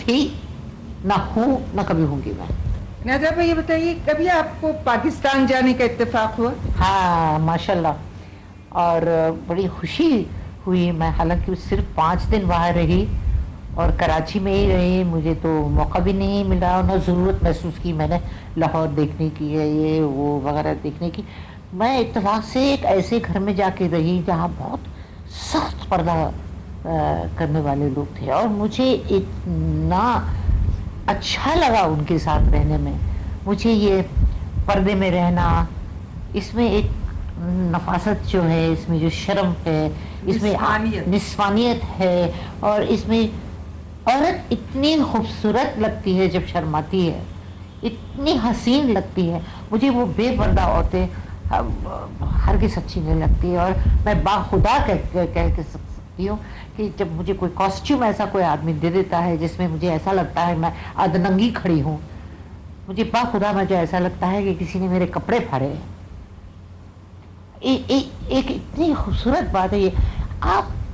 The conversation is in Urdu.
تھی نہ ہوں نہ کبھی ہوں گی میں. نادرہ بھائی یہ بتائیے کبھی آپ کو پاکستان جانے کا اتفاق ہوا؟ ہاں ماشاءاللہ، اور بڑی خوشی ہوئی. میں حالانکہ صرف 5 دن وہاں رہی اور کراچی میں ہی رہی، مجھے تو موقع بھی نہیں ملا اور نہ ضرورت محسوس کی میں نے لاہور دیکھنے کی ہے یہ وہ وغیرہ دیکھنے کی. میں اتفاق سے ایک ایسے گھر میں جا کے رہی جہاں بہت سخت پردہ کرنے والے لوگ تھے، اور مجھے اتنا اچھا لگا ان کے ساتھ رہنے میں. مجھے یہ پردے میں رہنا، اس میں ایک نفاست جو ہے، اس میں جو شرم ہے، اس میں نسوانیت ہے، اور اس میں عورت اتنی خوبصورت لگتی ہے جب شرماتی ہے، اتنی حسین لگتی ہے. مجھے وہ بے پردہ عورتیں ہرگز اچھی نہیں لگتی. اور میں باخدا کہہ کے سکتی ہوں کہ جب مجھے کوئی کاسٹیوم ایسا کوئی آدمی دے دیتا ہے جس میں مجھے ایسا لگتا ہے میں ادننگی کھڑی ہوں، مجھے باخدا مجھے ایسا لگتا ہے کہ کسی نے میرے کپڑے پھاڑے. ایک اتنی خوبصورت بات ہے یہ. آپ